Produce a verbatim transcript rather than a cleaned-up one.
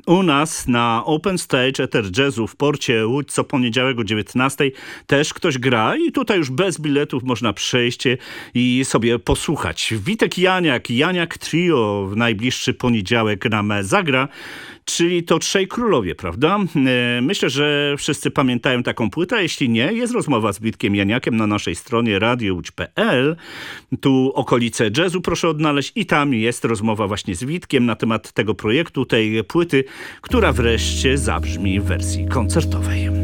u nas na Open Stage Ether Jazzu w Porcie Łódź co poniedziałek o dziewiętnastej też ktoś gra i tutaj już bez biletów można przejść i sobie posłuchać. Witek Janiak, Janiak Trio w najbliższy poniedziałek nam zagra, czyli to Trzej Królowie, prawda? Myślę, że wszyscy pamiętają taką płytę. Jeśli nie, jest rozmowa z Witkiem Janiakiem na naszej stronie radio łódź kropka p l. Tu okolice jazzu proszę odnaleźć i tam jest rozmowa właśnie z Witkiem na temat tego projektu, tej płyty, która wreszcie zabrzmi w wersji koncertowej.